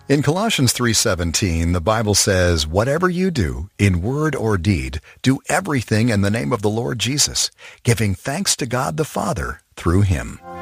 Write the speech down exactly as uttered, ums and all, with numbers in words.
In Colossians three seventeen, the Bible says, "Whatever you do, in word or deed, do everything in the name of the Lord Jesus, giving thanks to God the Father through him."